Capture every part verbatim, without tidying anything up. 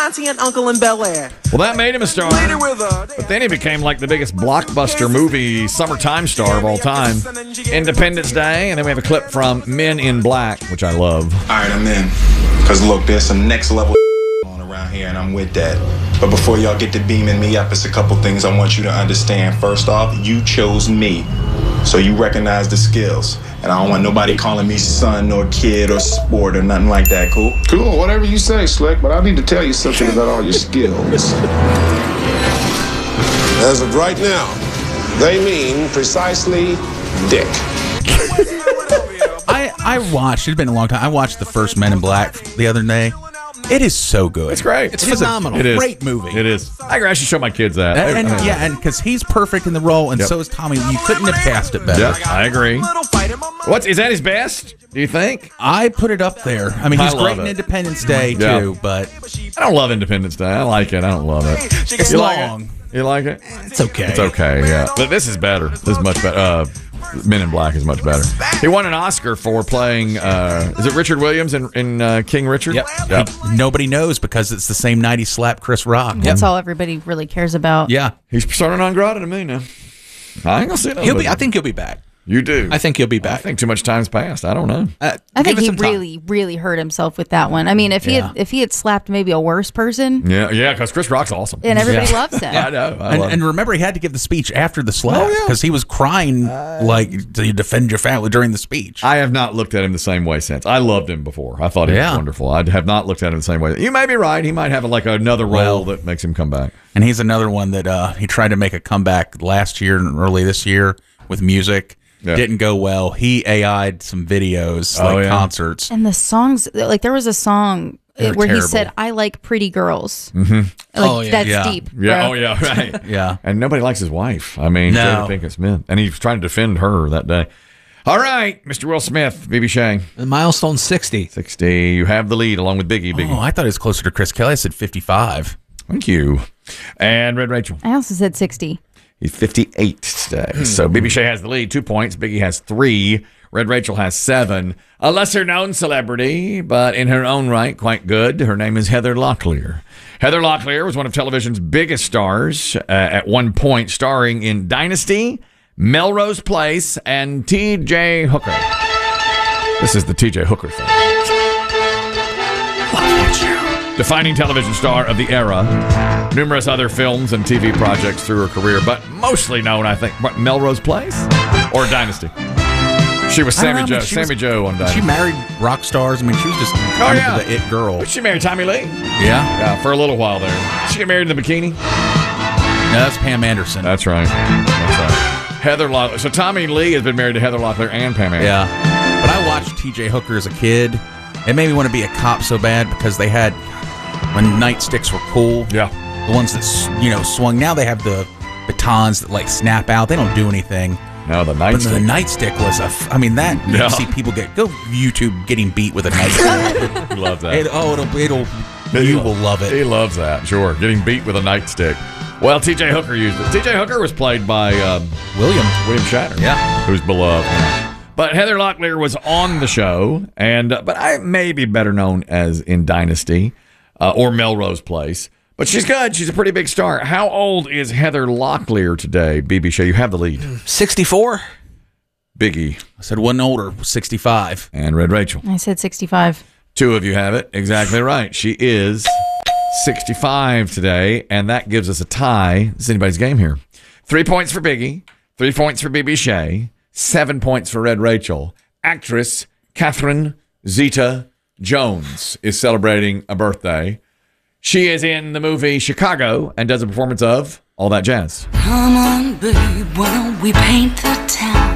auntie and uncle in Bel Air. Well, that made him a star. But then he became like the biggest blockbuster movie summertime star of all time. Independence Day, and then we have a clip from Men in Black, which I love. All right, I'm in. Because look, there's some next level on around here, and I'm with that. But before y'all get to beaming me up, it's a couple things I want you to understand. First off, you chose me. So you recognize the skills. And I don't want nobody calling me son or kid or sport or nothing like that, cool? Cool, whatever you say, Slick, but I need to tell you something about all your skills. As of right now, they mean precisely dick. I, I watched, it had been a long time, I watched the first Men in Black the other day. It is so good. It's great. It's phenomenal. It is. Great movie. It is. I can actually show my kids that. And, and yeah, and because he's perfect in the role, and Yep. so is Tommy. You couldn't have cast it better. Yeah, I agree. What is that his best? Do you think? I put it up there. I mean, I he's love great in it. Independence Day Yeah. too, but I don't love Independence Day. I like it. I don't love it. it's You like long. it? You like it? It's okay. It's okay. Yeah, but this is better. This is much better. Uh, Men in Black is much better. He won an Oscar for playing. Uh, is it Richard Williams in, in uh, King Richard? Yep. Yep. He- nobody knows because it's the same night he slapped Chris Rock. That's all everybody really cares about. Yeah. He's persona non grata to me now. I ain't gonna say no. He'll be. I think he'll be back. You do. I think he'll be I back. think too much time's passed. I don't know. Uh, I think give it he some time. really, really hurt himself with that one. I mean, if he Yeah. had, if he had slapped maybe a worse person, Yeah, yeah, because Chris Rock's awesome. and everybody Yeah. loves him. I know. I And, love and him. remember, he had to give the speech after the slap Oh, yeah. because he was crying like to defend your family during the speech. I have not looked at him the same way since. I loved him before. I thought he Yeah. was wonderful. I have not looked at him the same way. You may be right. He might have like another role Well- that makes him come back. And he's another one that uh, he tried to make a comeback last year and early this year with music. Yeah. Didn't go well. He A I'd some videos, Oh, like yeah. concerts. And the songs, like there was a song They're where he terrible. said, "I like pretty girls." Mm-hmm. Like, Oh, yeah. that's Yeah. deep. Yeah. bro. Oh, yeah. Right. Yeah. And nobody likes his wife. I mean, No. Jada Pinkett Smith. And he was trying to defend her that day. All right, Mister Will Smith, B B Shea. Milestone sixty. sixty. You have the lead along with Biggie. Biggie. Oh, I thought it was closer to Chris Kelly. I said fifty-five. Thank you. And Red Rachel. I also said sixty. He's fifty-eight today. So B B Shea has the lead, two points. Biggie has three. Red Rachel has seven. A lesser-known celebrity, but in her own right, quite good. Her name is Heather Locklear. Heather Locklear was one of television's biggest stars uh, at one point, starring in Dynasty, Melrose Place, and T J Hooker. This is the T J Hooker thing. Defining television star of the era. Numerous other films and T V projects through her career, but mostly known, I think, what, Melrose Place or Dynasty? She was I don't Sammy know, Joe. but she was- Sammy Joe on Dynasty. She married rock stars. I mean, she was just Oh, kind yeah. of the it girl. But she married Tommy Lee. Yeah. Yeah, for a little while there. She got married in the bikini. No, that's Pam Anderson. That's right. That's right. Heather Locklear. So Tommy Lee has been married to Heather Locklear and Pam Anderson. Yeah. But I watched T J Hooker as a kid. It made me want to be a cop so bad because they had, when nightsticks were cool, Yeah. the ones that, s- you know, swung. Now they have the batons that, like, snap out. They don't do anything. No, the But the nightstick. nightstick was a, f- I mean, that, Yeah. you see people get, go YouTube getting beat with a nightstick. He loves that. it, oh, it'll, it'll, He you lo- will love it. He loves that, sure. Getting beat with a nightstick. Well, T J Hooker used it. T J Hooker was played by um, William. William Shatner. Yeah. Who's beloved. But Heather Locklear was on the show, and uh, but I may be better known as in Dynasty uh, or Melrose Place. But she's good. She's a pretty big star. How old is Heather Locklear today, B B Shea? You have the lead. sixty-four. Biggie I said one older, sixty-five. and Red Rachel. I said sixty-five. Two of you have it. Exactly right. She is sixty-five today, and that gives us a tie. This is anybody's game here. Three points for Biggie, three points for B B Shea, seven points for Red Rachel. Actress Catherine Zeta-Jones is celebrating a birthday. She is in the movie Chicago and does a performance of All That Jazz. Come on, babe, why don't we paint the town?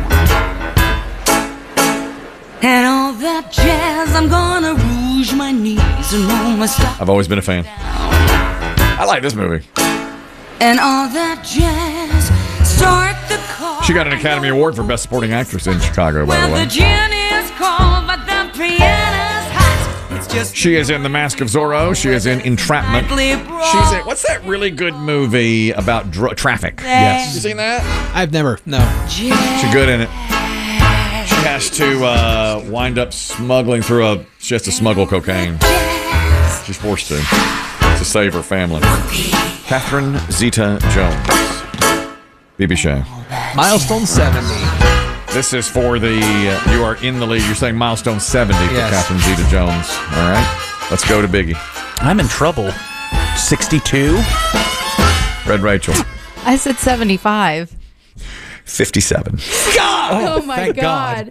And all that jazz, I'm gonna rouge my knees and roll my stop. I've always been a fan. I like this movie. And all that jazz, start the car. She got an Academy Award for Best Supporting Actress in Chicago, by Well, the way. the gin is cold, but the piano's hot. It's just She is in The Mask of Zorro. She is in Entrapment. lightly She's in, what's that really good movie about dr- traffic? Yes. You seen that? I've never. No. jazz. She's good in it. She has to uh, wind up smuggling through a. She has to smuggle cocaine. She's forced to. to save her family. Catherine Zeta-Jones. B B Shay. Milestone seventy. This is for the, uh, you are in the lead. You're saying milestone seventy for Yes. Catherine Zeta-Jones. All right. Let's go to Biggie. I'm in trouble. sixty-two. Red Rachel. I said seventy-five. fifty-seven. Oh, my thank God.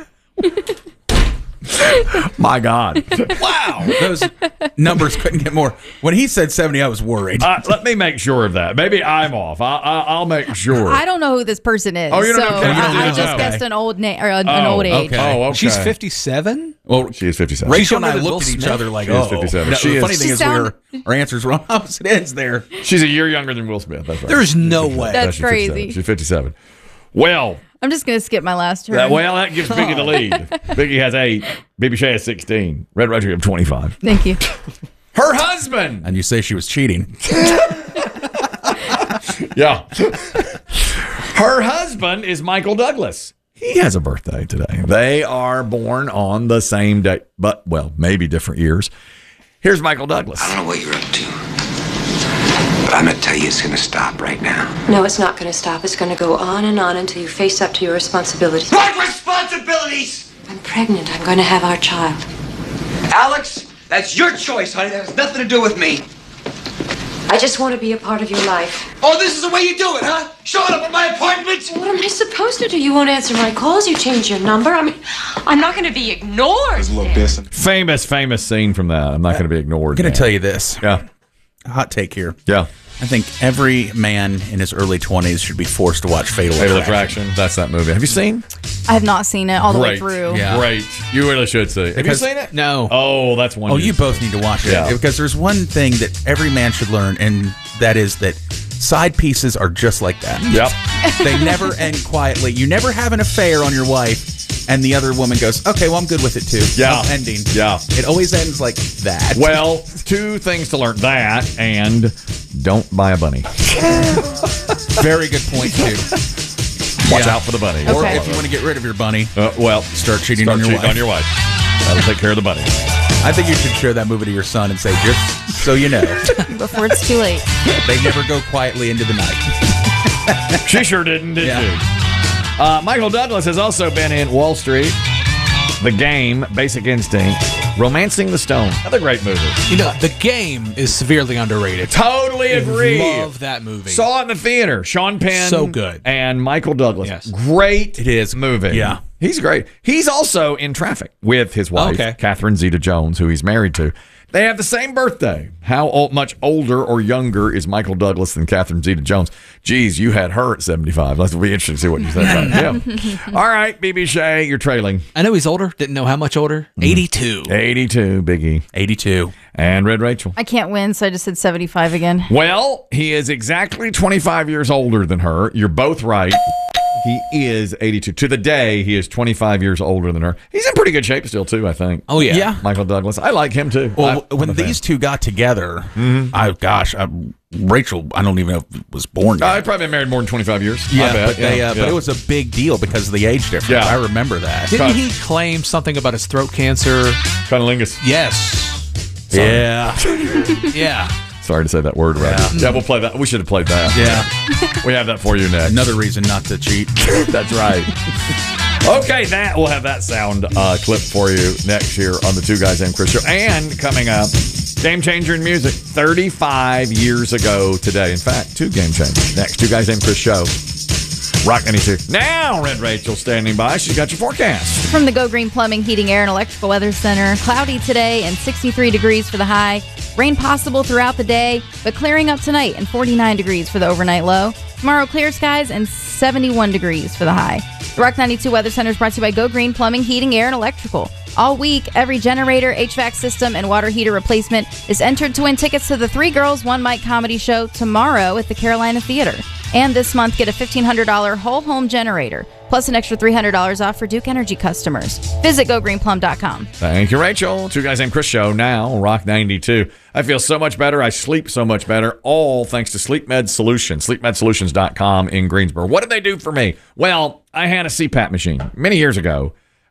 My God. Wow. Those numbers couldn't get more. When he said seventy, I was worried. Uh, let me make sure of that. Maybe I'm off. I, I, I'll make sure. I don't know who this person is. Oh, you don't so know Catherine I, I Zeta-Jones. just guessed an old name or an, an Oh, old age. okay. Oh, okay. She's fifty-seven? well, She is fifty-seven. Rachel and I younger than looked Will at each Smith? other like, She is oh. fifty-seven. No, She the is- funny thing She is, sound- we were, our answers were on opposite ends there. She's a year younger than Will Smith. That's right. There's no way. That's she's fifty-seven. crazy. She's fifty-seven. Well, I'm just going to skip my last turn. that, well, that gives Biggie the lead. Biggie has eight. B B Shay has sixteen. Red Rachel has twenty-five. Thank you. Her husband. And you say she was cheating. Yeah. Her husband is Michael Douglas. He has a birthday today. They are born on the same day, but, well, maybe different years. Here's Michael Douglas. I don't know what you're up to, but I'm going to tell you it's going to stop right now. No, it's not going to stop. It's going to go on and on until you face up to your responsibilities. What responsibilities? I'm pregnant. I'm going to have our child. Alex, that's your choice, honey. That has nothing to do with me. I just want to be a part of your life. Oh, this is the way you do it, huh? Showing up at my appointment? What am I supposed to do? You won't answer my calls. You change your number. I mean, I'm not going to be ignored. Just look this and Famous, famous scene from that. I'm not going to be ignored. I'm going man. to tell you this. Yeah. Hot take here. Yeah. I think every man in his early twenties should be forced to watch Fatal, Fatal Attraction. Attraction. That's that movie. Have you seen? I have not seen it all the way Great. through. Yeah. Great. You really should see. Have Because- you seen it? No. Oh, that's one. Oh, you both need to watch it. Yeah. Because there's one thing that every man should learn, and that is that side pieces are just like that. Yep. They never end quietly. You never have an affair on your wife, and the other woman goes, okay, well, I'm good with it too. Yeah. No ending. Yeah. It always ends like that. Well, two things to learn: that and don't buy a bunny. Very good point, too. Watch Yeah. out for the bunny. Or Okay. if you want to get rid of your bunny, Uh, well, start cheating start on your cheating wife. on your wife. That'll take care of the bunny. I think you should show that movie to your son and say, just so you know, Before it's too late. they never go quietly into the night. She sure didn't, did Yeah. she? Uh, Michael Douglas has also been in Wall Street, The Game, Basic Instinct, Romancing the Stone. Another great movie. You know, The Game is severely underrated. Totally agree. Love that movie. Saw it in the theater. Sean Penn. So good. And Michael Douglas. Yes. Great It is. movie. Yeah. He's great. He's also in Traffic with his wife, Okay. Catherine Zeta-Jones, who he's married to. They have the same birthday. How old, much older or younger is Michael Douglas than Catherine Zeta-Jones? Geez, you had her at seventy-five. That'll be interesting to see what you think about him. All right, B B Shay, you're trailing. I know he's older. Didn't know how much older. eighty-two. eighty-two, Biggie. eighty-two. And Red Rachel. I can't win, so I just said seventy-five again. Well, he is exactly twenty-five years older than her. You're both right. He is eighty-two. To the day, he is twenty-five years older than her. He's in pretty good shape still, too, I think. Oh, yeah. Yeah. Michael Douglas. I like him, too. Well, I, when these two got together, I gosh, I, Rachel, I don't even know if was born yet. I've probably been married more than twenty-five years. I yeah, bet. but, they, yeah, uh, yeah. but it was a big deal because of the age difference. Yeah. I remember that. Didn't he claim something about his throat cancer? Cunnilingus. Yes. Yeah. Yeah. Sorry to say that word right. Yeah. Yeah, we'll play that. We should have played that. Yeah. We have that for you next. Another reason not to cheat. That's right. Okay, that we'll have that sound uh, clip for you next year on the Two Guys Named Chris Show. And coming up, Game Changer in Music, thirty-five years ago today. In fact, two Game Changers. Next, Two Guys Named Chris Show. Rock ninety-two. Now, Red Rachel standing by. She's got your forecast. From the Go Green Plumbing, Heating, Air, and Electrical Weather Center, cloudy today and sixty-three degrees for the high. Rain possible throughout the day, but clearing up tonight and forty-nine degrees for the overnight low. Tomorrow, clear skies and seventy-one degrees for the high. The Rock ninety-two Weather Center is brought to you by Go Green Plumbing, Heating, Air, and Electrical. All week, every generator, H V A C system, and water heater replacement is entered to win tickets to the Three Girls, One Mic comedy show tomorrow at the Carolina Theater. And this month, get a fifteen hundred dollars whole home generator, plus an extra three hundred dollars off for Duke Energy customers. Visit go green plum dot com. Thank you, Rachel. Two Guys Named Chris Show, now Rock ninety-two. I feel so much better. I sleep so much better, all thanks to Sleep Med Solutions, sleep med solutions dot com in Greensboro. What did they do for me? Well, I had a C PAP machine many years ago.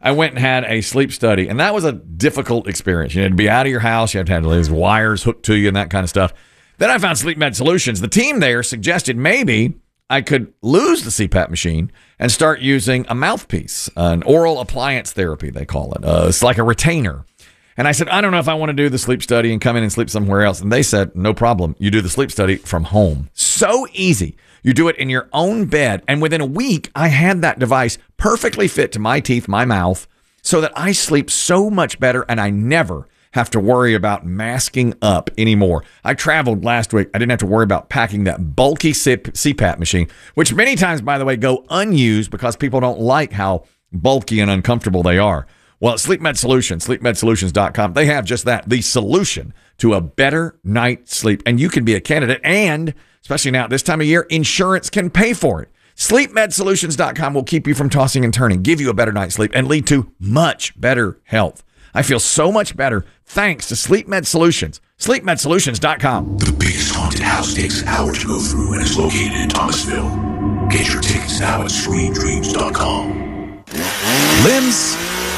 I went and had a sleep study, and that was a difficult experience. You had to be out of your house. You have to have these wires hooked to you and that kind of stuff. Then I found Sleep Med Solutions. The team there suggested maybe I could lose the C PAP machine and start using a mouthpiece, an oral appliance therapy, they call it. Uh, it's like a retainer. And I said, I don't know if I want to do the sleep study and come in and sleep somewhere else. And they said, no problem. You do the sleep study from home. So easy. You do it in your own bed. And within a week, I had that device perfectly fit to my teeth, my mouth, so that I sleep so much better and I never have to worry about masking up anymore. I traveled last week. I didn't have to worry about packing that bulky C PAP machine, which many times, by the way, go unused because people don't like how bulky and uncomfortable they are. Well, at Sleep Med Solutions, sleep med solutions dot com, they have just that, the solution to a better night's sleep. And you can be a candidate, and especially now at this time of year, insurance can pay for it. sleep med solutions dot com will keep you from tossing and turning, give you a better night's sleep, and lead to much better health. I feel so much better thanks to Sleep Med Solutions. sleep med solutions dot com. The biggest haunted house takes an hour to go through and is located in Thomasville. Get your tickets now at scream dreams dot com. Limbs,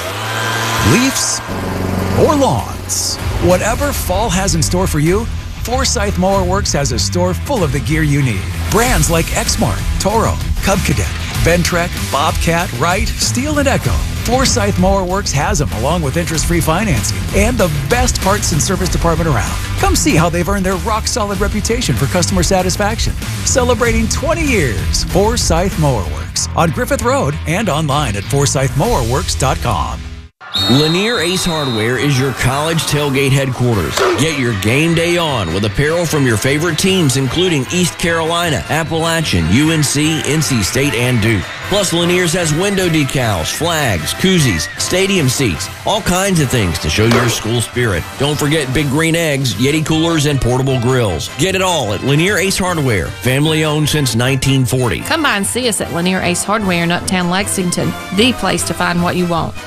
leaves, or lawns. Whatever fall has in store for you, Forsyth Mower Works has a store full of the gear you need. Brands like Exmark, Toro, Cub Cadet, Ventrek, Bobcat, Wright, Steel, and Echo. Forsyth Mower Works has them, along with interest-free financing and the best parts and service department around. Come see how they've earned their rock-solid reputation for customer satisfaction. Celebrating twenty years, Forsyth Mower Works on Griffith Road and online at forsyth mower works dot com. Lanier Ace Hardware is your college tailgate headquarters. Get your game day on with apparel from your favorite teams, including East Carolina, Appalachian, U N C, N C State, and Duke. Plus, Lanier's has window decals, flags, koozies, stadium seats, all kinds of things to show your school spirit. Don't forget Big Green Eggs, Yeti coolers, and portable grills. Get it all at Lanier Ace Hardware, family owned since nineteen forty. Come by and see us at Lanier Ace Hardware in Uptown Lexington, the place to find what you want.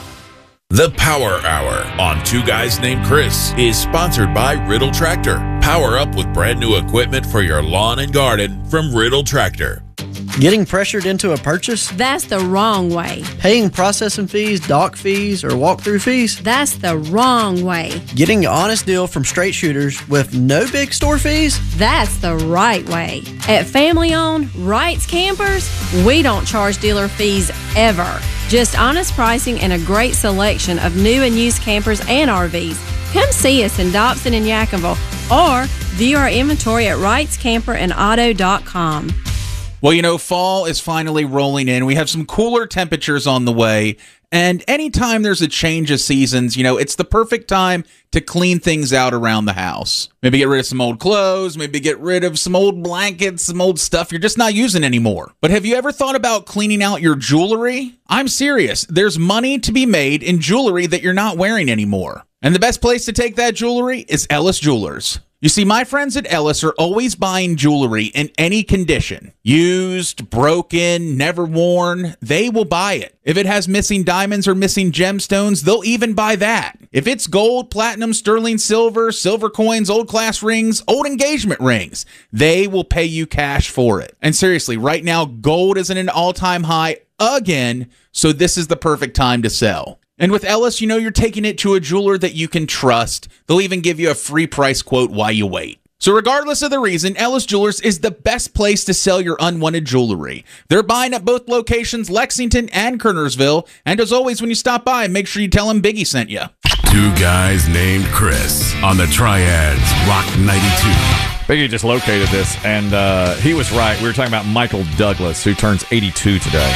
The Power Hour on Two Guys Named Chris is sponsored by Riddle Tractor. Power up with brand new equipment for your lawn and garden from Riddle Tractor. Getting pressured into a purchase? That's the wrong way. Paying processing fees, dock fees, or walkthrough fees? That's the wrong way. Getting an honest deal from straight shooters with no big store fees? That's the right way. At family-owned Wright's Campers, we don't charge dealer fees ever. Just honest pricing and a great selection of new and used campers and R Vs. Come see us in Dobson and Yackenville or view our inventory at wrights camper and auto dot com. Well, you know, fall is finally rolling in. We have some cooler temperatures on the way. And anytime there's a change of seasons, you know, it's the perfect time to clean things out around the house. Maybe get rid of some old clothes, maybe get rid of some old blankets, some old stuff you're just not using anymore. But have you ever thought about cleaning out your jewelry? I'm serious. There's money to be made in jewelry that you're not wearing anymore. And the best place to take that jewelry is Ellis Jewelers. You see, my friends at Ellis are always buying jewelry in any condition. Used, broken, never worn, they will buy it. If it has missing diamonds or missing gemstones, they'll even buy that. If it's gold, platinum, sterling silver, silver coins, old class rings, old engagement rings, they will pay you cash for it. And seriously, right now, gold is at an all-time high again, so this is the perfect time to sell. And with Ellis, you know you're taking it to a jeweler that you can trust. They'll even give you a free price quote while you wait. So regardless of the reason, Ellis Jewelers is the best place to sell your unwanted jewelry. They're buying at both locations, Lexington and Kernersville. And as always, when you stop by, make sure you tell them Biggie sent you. Two Guys Named Chris on the Triads Rock ninety-two. Biggie just located this, and uh, he was right. We were talking about Michael Douglas, who turns eighty-two today.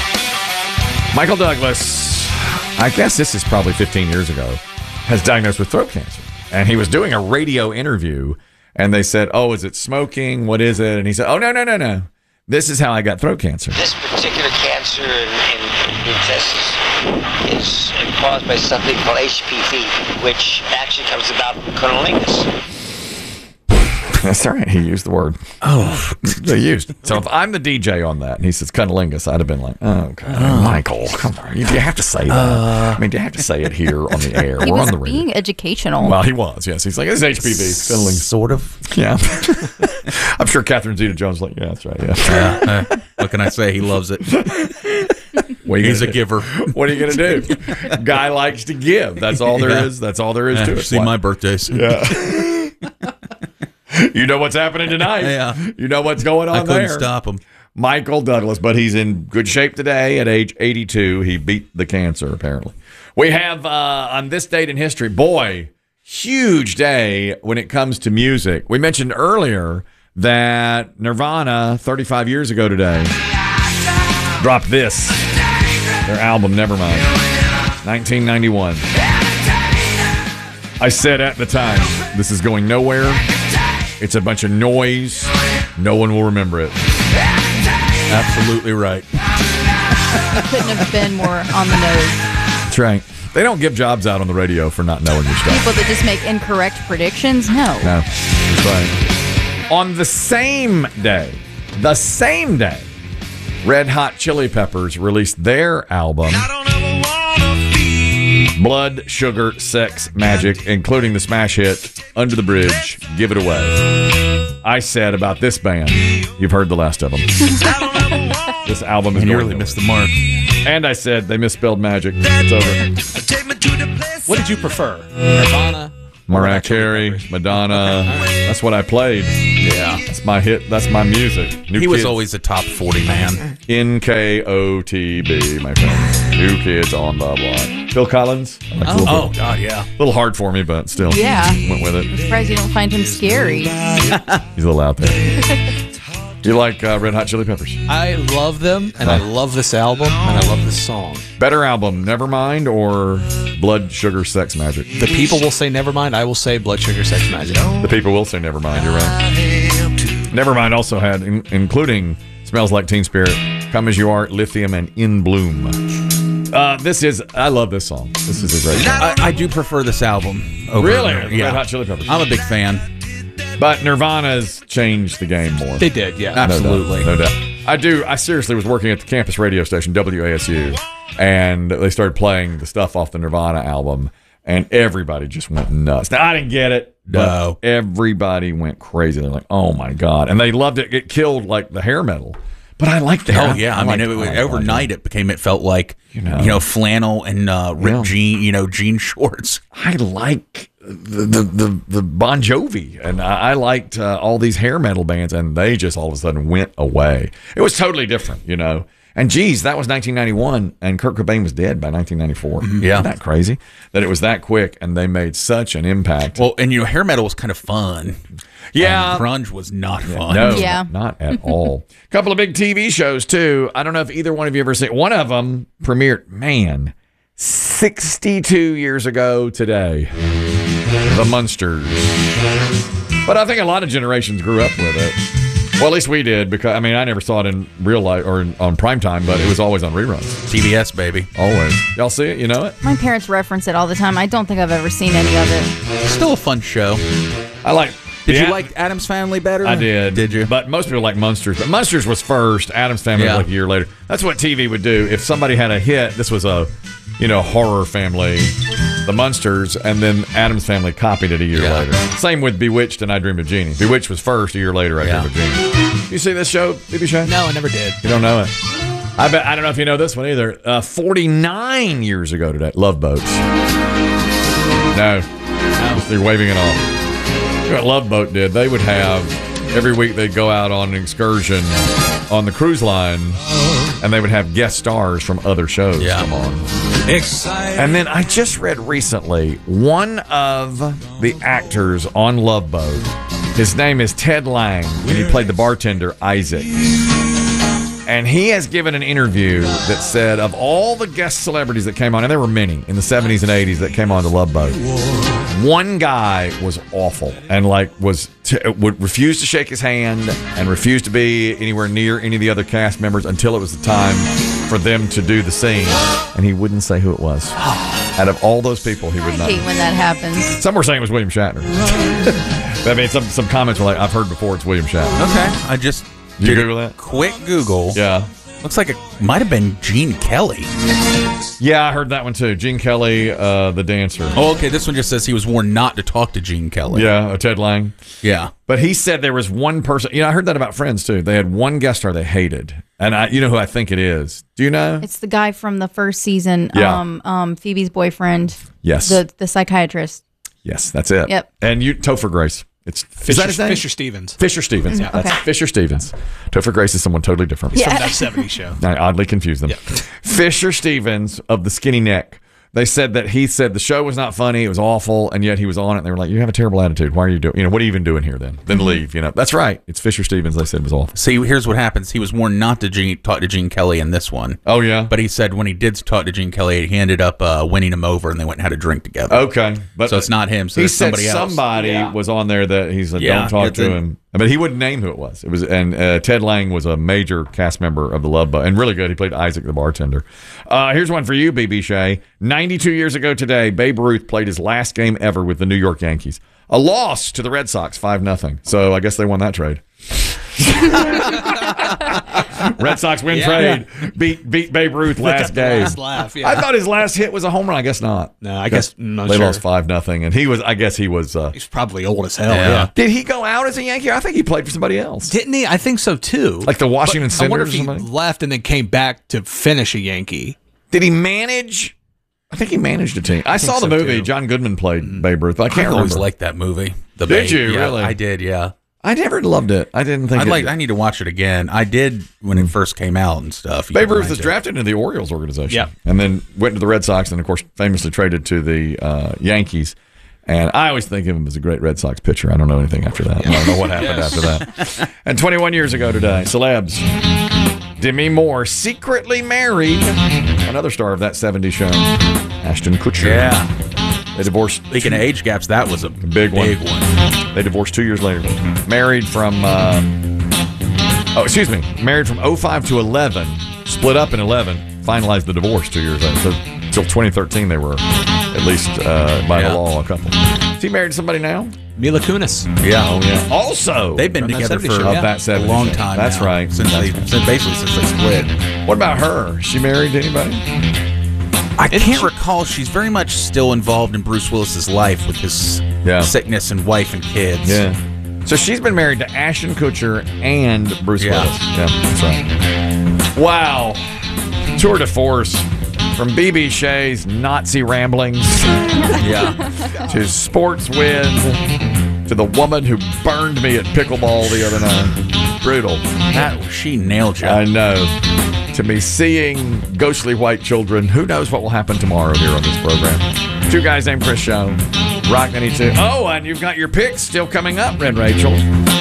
Michael Douglas, I guess this is probably fifteen years ago, has diagnosed with throat cancer. And he was doing a radio interview, and they said, oh, is it smoking? What is it? And he said, oh, no, no, no, no. This is how I got throat cancer. This particular cancer in, in the intestines is caused by something called H P V, which actually comes about from cunnilingus. That's all right. He used the word. Oh, they used. So if I'm the D J on that, and he says cunnilingus, I'd have been like, oh, God, uh, Michael, come on. You, do you have to say that? Uh, I mean, do you have to say it here on the air? He We're was on the radio. being educational. Well, he was, yes. He's like, it's H P V. Cunnilingus. Sort of. Yeah. I'm sure Catherine Zeta-Jones like, yeah, that's right. Yeah. yeah uh, what can I say? He loves it. What are you He's gonna a do? giver. What are you going to do? Guy likes to give. That's all there is. Yeah. That's all there is Yeah, to it. see Why- my birthdays. Yeah. You know what's happening tonight. Yeah. You know what's going on I couldn't there. stop him. Michael Douglas, but he's in good shape today at age eighty-two. He beat the cancer, apparently. We have, uh, on this date in history, boy, huge day when it comes to music. We mentioned earlier that Nirvana, thirty-five years ago today, dropped this, their album, Nevermind, nineteen ninety-one. I said at the time, this is going nowhere. It's a bunch of noise. No one will remember it. Absolutely right. Couldn't have been more on the nose. That's right. They don't give jobs out on the radio for not knowing your stuff. People that just make incorrect predictions, no. No, that's right. On the same day, the same day, Red Hot Chili Peppers released their album, Blood, Sugar, Sex, Magic, including the smash hit, Under the Bridge, Give It Away. I said about this band, you've heard the last of them. This album is And you going really nowhere. missed the mark. And I said they misspelled magic. It's over. What did you prefer? Nirvana? Mariah Carey, Madonna. That's what I played. Yeah. That's my hit. That's my music. New he was Kids. always a top forty man. N K O T B, my friend. New Kids on the Block. Phil Collins. I like Oh, a little oh, bit. God, yeah. A little hard for me, but still. Yeah. Went with I'm it. surprised you don't find him scary. He's a little out there. You like uh, Red Hot Chili Peppers? I love them, and I love this album, and I love this song. Better album, Nevermind or Blood, Sugar, Sex, Magic? The people will say Nevermind. I will say Blood, Sugar, Sex, Magic. The people will say Nevermind. You're right. Nevermind also had, in, including Smells Like Teen Spirit, Come As You Are, Lithium, and In Bloom. Uh, this is, I love this song. This is a great song. I, I do prefer this album. Over Really? Red Red Hot Chili Peppers. I'm a big fan. But Nirvana's changed the game more. They did, yeah. No Absolutely. doubt, no doubt. I do. I seriously was working at the campus radio station, W A S U, and they started playing the stuff off the Nirvana album, and everybody just went nuts. Now, I didn't get it, but No. everybody went crazy. They're like, oh, my God. And they loved it. It killed, like, the hair metal. But I liked the hair. Oh yeah, I, like- mean, it, I like overnight it. it became. It felt like you know. know, flannel and uh, ripped Yeah. jean, you know, jean shorts. I like the the the, the Bon Jovi, and I, I liked uh, all these hair metal bands, and they just all of a sudden went away. It was totally different, you know. And geez, that was nineteen ninety-one, and Kurt Cobain was dead by nineteen ninety-four. Yeah. Isn't that crazy that it was that quick, and they made such an impact. Well, and you know, hair metal was kind of fun. Yeah. Um, grunge was not fun. No, Yeah. not at all. Couple of big T V shows too. I don't know if either one of you ever seen. One of them premiered, man, sixty-two years ago today. The Munsters. But I think a lot of generations grew up with it. Well, at least we did, because I mean, I never saw it in real life or in, on primetime, but it was always on reruns. T B S, baby. Always. Y'all see it? You know it? My parents reference it all the time. I don't think I've ever seen any of it. Still a fun show. I like. Did Yeah. you like Addams Family better? I did. Did you? But most people like Munsters. But Munsters was first. Addams Family Yeah. was like a year later. That's what T V would do. If somebody had a hit, this was a, you know, horror family, the Munsters, and then Addams Family copied it a year Yeah. later. Same with Bewitched and I Dreamed of Jeannie. Bewitched was first. A year later, I Yeah. Dreamed of Jeannie. You see this show, B B Shay? No, I never did. You don't know it. I bet. I don't know if you know this one either. Uh, forty-nine years ago today, Love Boats. No, no, you're waving it off. You know what Love Boat did? They would have every week they'd go out on an excursion on the cruise line, and they would have guest stars from other shows Yeah. come on. And then I just read recently one of the actors on Love Boat. His name is Ted Lang, and he played the bartender Isaac. And he has given an interview that said of all the guest celebrities that came on, and there were many in the seventies and eighties that came on to Love Boat, one guy was awful and like was t- would refuse to shake his hand and refused to be anywhere near any of the other cast members until it was the time for them to do the scene, and he wouldn't say who it was. Out of all those people, he I would not. hate when that happens. Some were saying it was William Shatner. I mean, some some comments were like, "I've heard before it's William Shatner." Okay. I just You did Google a that? quick Google. Yeah. Looks like it might have been Gene Kelly. Yeah, I heard that one too. Gene Kelly, uh, the dancer. Oh, okay. This one just says he was warned not to talk to Gene Kelly. Yeah, uh, Ted Lang. Yeah. But he said there was one person. You know, I heard that about Friends too. They had one guest star they hated. And I, you know who I think it is. Do you know? It's the guy from the first season, Yeah. um, um, Phoebe's boyfriend. Yes. The, the psychiatrist. Yes, that's it. Yep. And you, Topher Grace. It's Fisher, is that his name? Fisher Stevens. Fisher Stevens. Yeah. That's Okay. Fisher Stevens. Topher Grace is someone totally different. He's from that seventies show. I oddly confused them. Fisher Stevens of the Skinny Neck. They said that he said the show was not funny, it was awful, and yet he was on it. And they were like, "You have a terrible attitude. Why are you doing? You know, what are you even doing here? Then, then leave. You know, that's right. It's Fisher Stevens. They said was awful. See, here's what happens. He was warned not to Gene, talk to Gene Kelly in this one. Oh yeah, but he said when he did talk to Gene Kelly, he ended up uh, winning him over, and they went and had a drink together. Okay, but so it's not him. So he it's said somebody else. somebody Yeah. was on there that he said, Yeah, "Don't talk it's to a- him." But he wouldn't name who it was. It was, and uh, Ted Lang was a major cast member of the Love Boat, and really good. He played Isaac the bartender. Uh, here's one for you, B B Shea. ninety-two years ago today, Babe Ruth played his last game ever with the New York Yankees. A loss to the Red Sox, five nothing. So I guess they won that trade. Red Sox win Yeah. trade. Beat beat Babe Ruth last the game. last laugh, yeah. I thought his last hit was a home run. I guess not. No, I guess I'm not they sure. lost five nothing, and he was. I guess he was. Uh, He's probably old as hell. Yeah. Did he go out as a Yankee? I think he played for somebody else. Didn't he? I think so too. Like the Washington But I wonder Senators if or he somebody? left and then came back to finish a Yankee. Did he manage? I think he managed a team. I, I saw think the so, movie. too. John Goodman played Babe Ruth. But I can't I always remember. liked that movie. The Did Babe. you Yeah, really? I did. Yeah. I never loved it. I didn't think. I'd it like. I need to watch it again. I did when it first came out and stuff. Babe Yeah, Ruth I was did. drafted into the Orioles organization. Yeah. And then went to the Red Sox and, of course, famously traded to the uh, Yankees. And I always think of him as a great Red Sox pitcher. I don't know anything after that. I don't know what happened Yes. after that. And twenty-one years ago today, celebs. Demi Moore secretly married another star of that seventies show, Ashton Kutcher. Yeah. They divorced. Speaking of age gaps, that was a Big one. big one. They divorced two years later. Married from, uh, oh, excuse me, married from oh five to eleven, split up in eleven, finalized the divorce two years later. So until twenty thirteen, they were at least uh, by Yeah. the law a couple. Is he married to somebody now? Mila Kunis. Yeah. Oh, yeah. Also, They've been From that together seventies for show, of yeah. that a seventies long show. time. That's now, right. Since they, since basically since they split. What about her? Is she married to anybody? I can't recall. She's very much still involved in Bruce Willis's life with his Yeah. sickness and wife and kids. Yeah. So she's been married to Ashton Kutcher and Bruce Yeah. Willis. Yeah, that's right. Wow. Tour de force from B B Shea's Nazi ramblings Yeah. to sports win to the woman who burned me at pickleball the other night. Brutal. That she nailed you. I know. To me seeing ghostly white children. Who knows what will happen tomorrow here on this program. Two guys named Chris Show. Rock ninety-two. Oh, and you've got your picks still coming up, Red Rachel.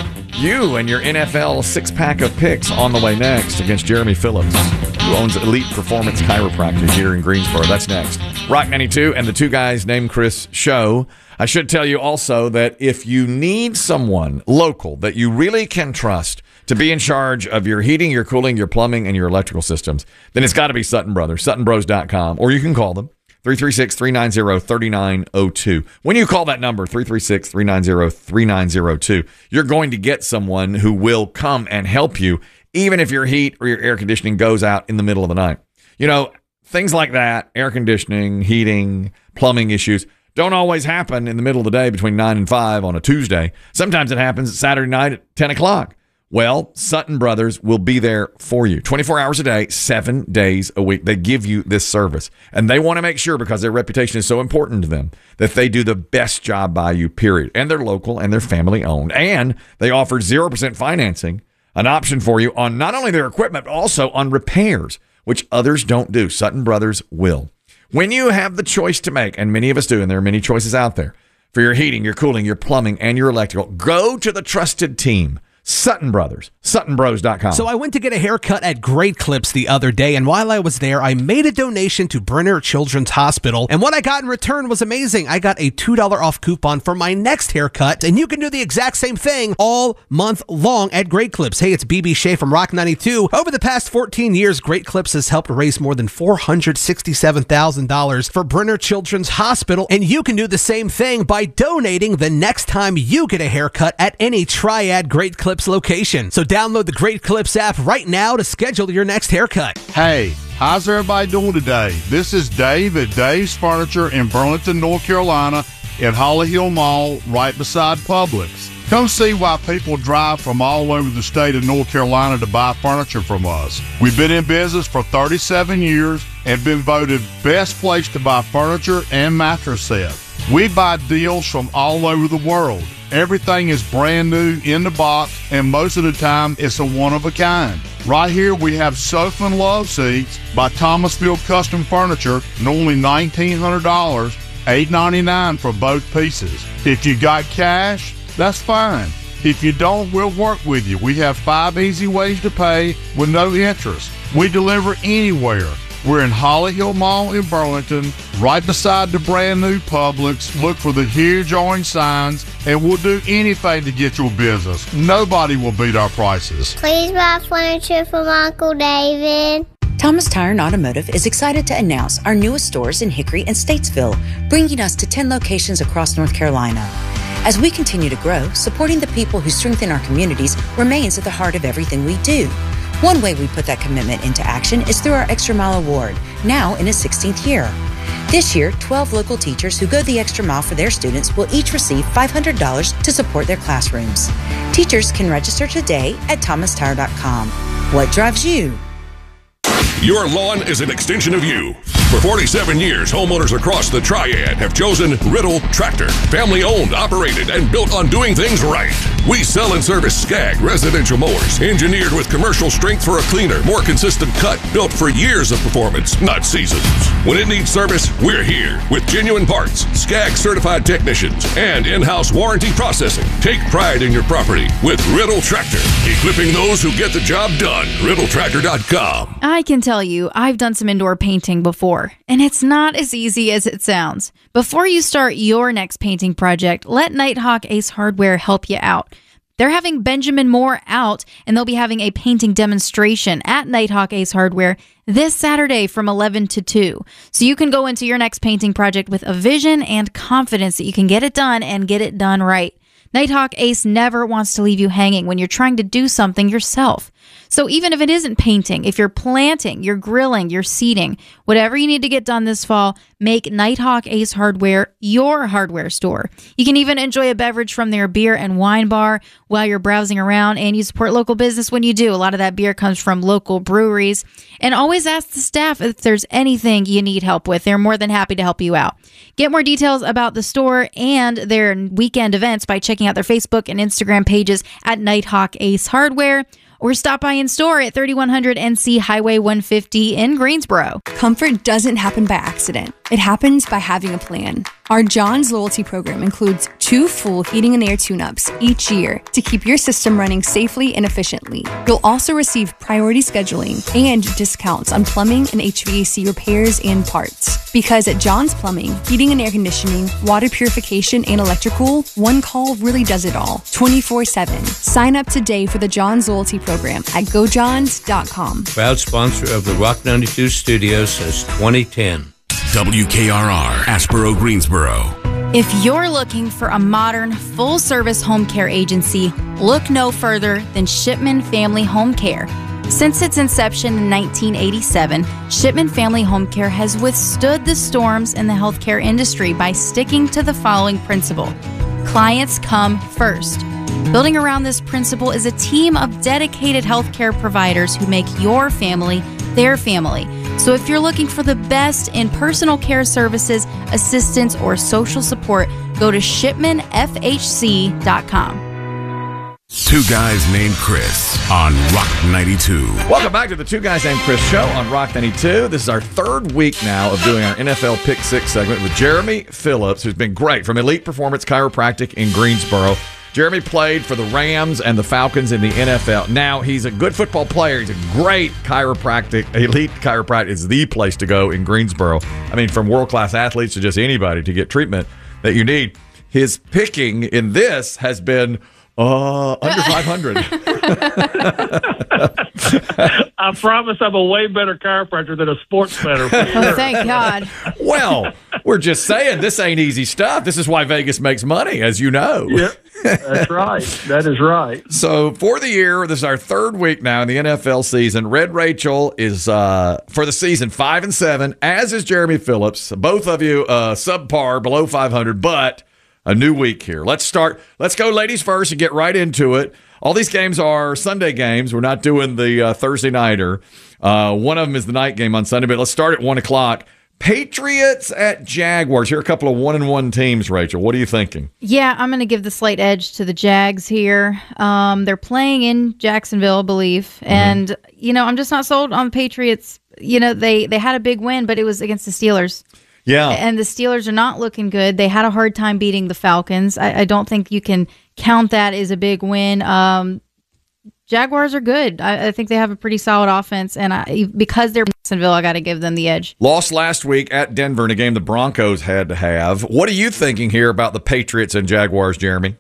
You and your N F L six-pack of picks on the way next against Jeremy Phillips, who owns Elite Performance Chiropractic here in Greensboro. That's next. Rock ninety-two and the Two Guys Named Chris Show. I should tell you also that if you need someone local that you really can trust to be in charge of your heating, your cooling, your plumbing, and your electrical systems, then it's got to be Sutton Brothers, sutton bros dot com, or you can call them, three three six, three nine zero, three nine zero two. When you call that number, three three six, three nine zero, three nine zero two, you're going to get someone who will come and help you, even if your heat or your air conditioning goes out in the middle of the night. You know, things like that, air conditioning, heating, plumbing issues, don't always happen in the middle of the day between nine and five on a Tuesday. Sometimes it happens Saturday night at ten o'clock. Well, Sutton Brothers will be there for you twenty-four hours a day, seven days a week. They give you this service, and they want to make sure, because their reputation is so important to them, that they do the best job by you, period. And they're local and they're family owned, and they offer zero percent financing, an option for you on not only their equipment, but also on repairs, which others don't do. Sutton Brothers will. When you have the choice to make, and many of us do, and there are many choices out there, for your heating, your cooling, your plumbing, and your electrical, go to the trusted team, Sutton Brothers, sutton bros dot com. So I went to get a haircut at Great Clips the other day, and while I was there, I made a donation to Brenner Children's Hospital, and what I got in return was amazing. I got a two dollars off coupon for my next haircut, and you can do the exact same thing all month long at Great Clips. Hey, it's B B Shea from Rock ninety-two. Over the past fourteen years, Great Clips has helped raise more than four hundred sixty-seven thousand dollars for Brenner Children's Hospital, and you can do the same thing by donating the next time you get a haircut at any Triad Great Clips Clips location. So download the Great Clips app right now to schedule your next haircut. Hey, how's everybody doing today? This is Dave at Dave's Furniture in Burlington, North Carolina at Holly Hill Mall right beside Publix. Come see why people drive from all over the state of North Carolina to buy furniture from us. We've been in business for thirty-seven years and been voted best place to buy furniture and mattress sets. We buy deals from all over the world. Everything is brand new in the box, and most of the time it's a one of a kind. Right here we have sofa and love seats by Thomasville Custom Furniture, and only nineteen hundred dollars, eight ninety-nine for both pieces. If you got cash, that's fine. If you don't, we'll work with you. We have five easy ways to pay with no interest. We deliver anywhere. We're in Holly Hill Mall in Burlington, right beside the brand new Publix. Look for the huge orange signs, and we'll do anything to get your business. Nobody will beat our prices. Please buy furniture from Uncle David. Thomas Tire and Automotive is excited to announce our newest stores in Hickory and Statesville, bringing us to ten locations across North Carolina. As we continue to grow, supporting the people who strengthen our communities remains at the heart of everything we do. One way we put that commitment into action is through our Extra Mile Award, now in its sixteenth year. This year, twelve local teachers who go the extra mile for their students will each receive five hundred dollars to support their classrooms. Teachers can register today at thomas tire dot com. What drives you? Your lawn is an extension of you. For forty-seven years, homeowners across the Triad have chosen Riddle Tractor. Family owned, operated, and built on doing things right. We sell and service Skag residential mowers, engineered with commercial strength for a cleaner, more consistent cut, built for years of performance, not seasons. When it needs service, we're here with genuine parts, Skag certified technicians, and in-house warranty processing. Take pride in your property with Riddle Tractor, equipping those who get the job done. riddle tractor dot com. I can tell you, I've done some indoor painting before, and it's not as easy as it sounds. Before you start your next painting project, let Nighthawk Ace Hardware help you out. They're having Benjamin Moore out, and they'll be having a painting demonstration at Nighthawk Ace Hardware this Saturday from eleven to two. So you can go into your next painting project with a vision and confidence that you can get it done and get it done right. Nighthawk Ace never wants to leave you hanging when you're trying to do something yourself. So even if it isn't painting, if you're planting, you're grilling, you're seeding, whatever you need to get done this fall, make Nighthawk Ace Hardware your hardware store. You can even enjoy a beverage from their beer and wine bar while you're browsing around, and you support local business when you do. A lot of that beer comes from local breweries. And always ask the staff if there's anything you need help with. They're more than happy to help you out. Get more details about the store and their weekend events by checking out their Facebook and Instagram pages at Nighthawk Ace Hardware, or stop by in store at thirty-one hundred N C Highway one fifty in Greensboro. Comfort doesn't happen by accident. It happens by having a plan. Our John's loyalty program includes two full heating and air tune-ups each year to keep your system running safely and efficiently. You'll also receive priority scheduling and discounts on plumbing and H V A C repairs and parts. Because at John's Plumbing, heating and air conditioning, water purification, and electrical, one call really does it all, twenty-four seven. Sign up today for the John's loyalty program at go johns dot com. Proud sponsor of the Rock ninety-two studios since twenty ten. W K R R, Asheboro, Greensboro. If you're looking for a modern, full-service home care agency, look no further than Shipman Family Home Care. Since its inception in nineteen eighty-seven, Shipman Family Home Care has withstood the storms in the healthcare industry by sticking to the following principle: clients come first. Building around this principle is a team of dedicated healthcare providers who make your family their family. So if you're looking for the best in personal care services, assistance, or social support, go to shipman f h c dot com. Two Guys Named Chris on Rock ninety-two. Welcome back to the Two Guys Named Chris show on Rock ninety-two. This is our third week now of doing our N F L Pick Six segment with Jeremy Phillips, who's been great from Elite Performance Chiropractic in Greensboro. Jeremy played for the Rams and the Falcons in the N F L. Now, he's a good football player. He's a great chiropractic. Elite Chiropractic is the place to go in Greensboro. I mean, from world-class athletes to just anybody to get treatment that you need. His picking in this has been uh, under five hundred. I promise I'm a way better chiropractor than a sports bettor. For sure. Oh, thank God. Well, we're just saying this ain't easy stuff. This is why Vegas makes money, as you know. Yeah, That's right. That is right. So for the year, this is our third week now in the N F L season. Red Rachel is uh, for the season five and seven, as is Jeremy Phillips. Both of you uh, subpar, below five hundred, but a new week here. Let's start. Let's go, ladies first, and get right into it. All these games are Sunday games. We're not doing the uh, Thursday nighter. Uh, one of them is the night game on Sunday, but let's start at one o'clock. Patriots at Jaguars. Here are a couple of one and one teams, Rachel. What are you thinking? Yeah, I'm going to give the slight edge to the Jags here. Um, they're playing in Jacksonville, I believe. Mm-hmm. And, you know, I'm just not sold on the Patriots. You know, they, they had a big win, but it was against the Steelers. Yeah. And the Steelers are not looking good. They had a hard time beating the Falcons. I, I don't think you can count that as a big win. Um, Jaguars are good. I, I think they have a pretty solid offense, and I, because they're in Jacksonville, I got to give them the edge. Lost last week at Denver in a game the Broncos had to have. What are you thinking here about the Patriots and Jaguars, Jeremy?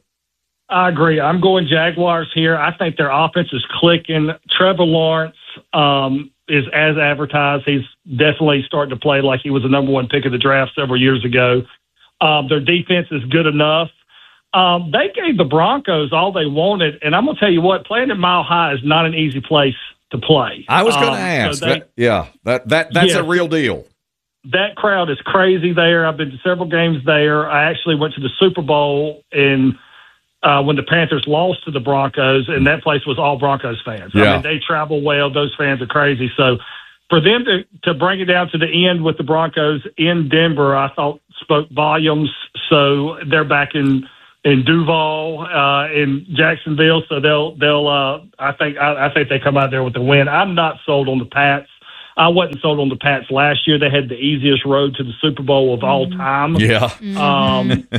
I agree. I'm going Jaguars here. I think their offense is clicking. Trevor Lawrence um, is as advertised. He's definitely starting to play like he was the number one pick of the draft several years ago. Um, their defense is good enough. Um, they gave the Broncos all they wanted, and I'm going to tell you what, playing at Mile High is not an easy place to play. I was going to um, ask. So they, that, yeah, that that that's yeah, a real deal. That crowd is crazy there. I've been to several games there. I actually went to the Super Bowl in uh, when the Panthers lost to the Broncos, and that place was all Broncos fans. Yeah. I mean, they travel well. Those fans are crazy. So for them to, to bring it down to the end with the Broncos in Denver, I thought spoke volumes. So they're back in – in Duval, uh, in Jacksonville, so they'll they'll. Uh, I think I, I think they come out there with the win. I'm not sold on the Pats. I wasn't sold on the Pats last year. They had the easiest road to the Super Bowl of all time. Yeah. Um,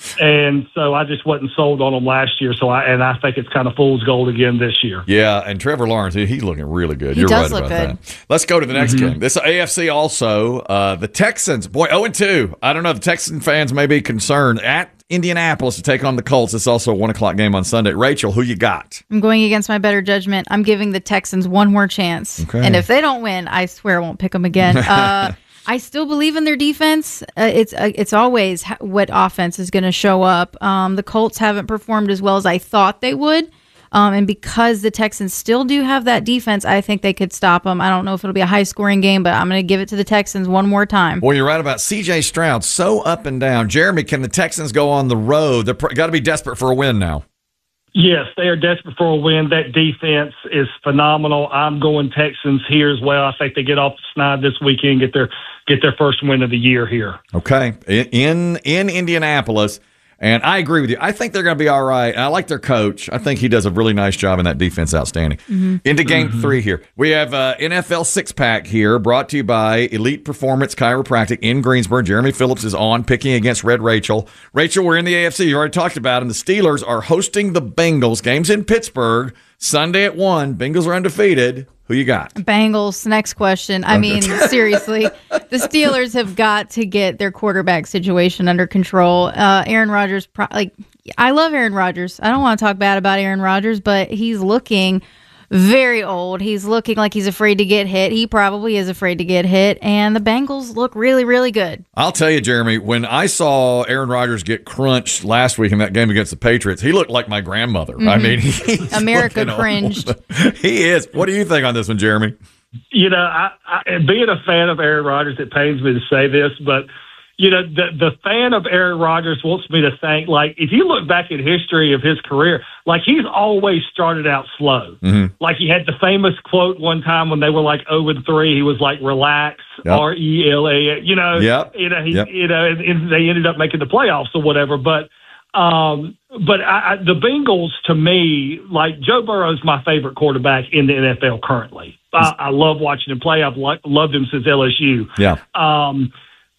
and so I just wasn't sold on them last year. So I and I think it's kind of fool's gold again this year. Yeah, and Trevor Lawrence, he's looking really good. He You're does right look about good. that. Let's go to the next Mm-hmm. game. This A F C also. Uh, the Texans, boy, oh and two. I don't know. The Texan fans may be concerned at Indianapolis to take on the Colts. It's also a one o'clock game on Sunday. Rachel, who you got? I'm going against my better judgment. I'm giving the Texans one more chance. Okay. And if they don't win, I swear I won't pick them again. Uh, I still believe in their defense. Uh, it's uh, it's always ha- what offense is going to show up. Um, the Colts haven't performed as well as I thought they would. Um, and because the Texans still do have that defense, I think they could stop them. I don't know if it'll be a high-scoring game, but I'm going to give it to the Texans one more time. Well, you're right about C J Stroud. So up and down. Jeremy, can the Texans go on the road? They've got to be desperate for a win now. Yes, they are desperate for a win. That defense is phenomenal. I'm going Texans here as well. I think they get off the snide this weekend, get their get their first win of the year here. Okay, in in Indianapolis. And I agree with you. I think they're going to be all right. And I like their coach. I think he does a really nice job in that defense. Outstanding. Mm-hmm. Into game Mm-hmm. three here. We have uh, N F L six-pack here brought to you by Elite Performance Chiropractic in Greensboro. Jeremy Phillips is on, picking against Red Rachel. Rachel, we're in the A F C. You already talked about them. The Steelers are hosting the Bengals. Game's in Pittsburgh. Sunday at one. Bengals are undefeated. Who you got? Bengals. Next question. I mean, seriously, the Steelers have got to get their quarterback situation under control. Uh, Aaron Rodgers, pro- like, I love Aaron Rodgers. I don't want to talk bad about Aaron Rodgers, but he's looking very old. He's looking like he's afraid to get hit. He probably is afraid to get hit. And the Bengals look really, really good. I'll tell you, Jeremy, when I saw Aaron Rodgers get crunched last week in that game against the Patriots, he looked like my grandmother. Mm-hmm. I mean, he's America cringed. Old. He is. What do you think on this one, Jeremy? You know, I, I, being a fan of Aaron Rodgers, it pains me to say this, but you know, the the fan of Aaron Rodgers wants me to think, like, if you look back at history of his career, like, he's always started out slow. Mm-hmm. Like, he had the famous quote one time when they were like oh and three, he was like, relax, Yep. R E L A, you know, Yep. you know, he, Yep. you know, and, and they ended up making the playoffs or whatever. But, um, but I, I, the Bengals, to me, like, Joe Burrow is my favorite quarterback in the N F L currently. I, I love watching him play. I've lo- loved him since L S U. Yeah. Um,